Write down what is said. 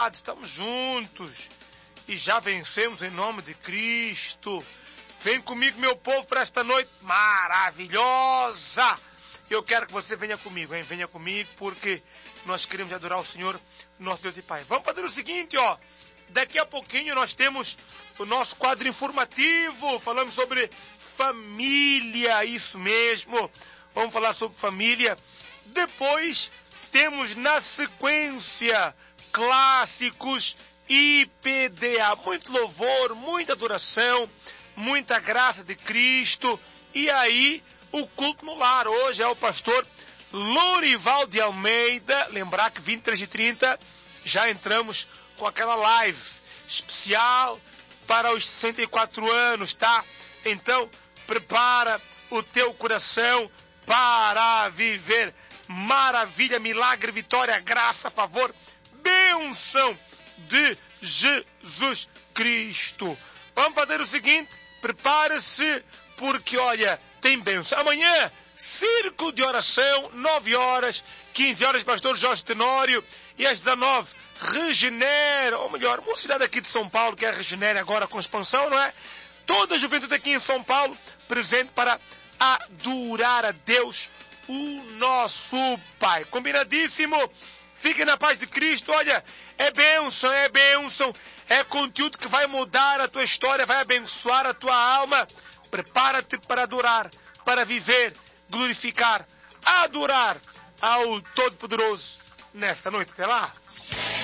amado, estamos juntos e já vencemos em nome de Cristo. Vem comigo, meu povo, para esta noite maravilhosa. Eu quero que você venha comigo, hein? Venha comigo, porque nós queremos adorar o Senhor, nosso Deus e Pai. Vamos fazer o seguinte, ó. Daqui a pouquinho nós temos o nosso quadro informativo. Falamos sobre família, isso mesmo. Vamos falar sobre família. Depois temos na sequência clássicos IPDA. Muito louvor, muita adoração, muita graça de Cristo. E aí o culto no lar. Hoje é o pastor Lorival de Almeida. Lembrar que 23h30 já entramos com aquela live especial para os 64 anos, tá? Então, prepara o teu coração para viver maravilha, milagre, vitória, graça, favor, bênção de Jesus Cristo. Vamos fazer o seguinte, prepare-se, porque olha, tem bênção. Amanhã, círculo de oração, 9h, 15h, pastor Jorge Tenório, e às 19h, Regenera, ou melhor, uma cidade aqui de São Paulo, que é Regenera agora com expansão, não é? Toda a juventude aqui em São Paulo, presente para adorar a Deus, o nosso Pai. Combinadíssimo? Fiquem na paz de Cristo. Olha, é bênção, é conteúdo que vai mudar a tua história, vai abençoar a tua alma. Prepara-te para adorar, para viver, glorificar, adorar ao Todo-Poderoso nesta noite. Até lá!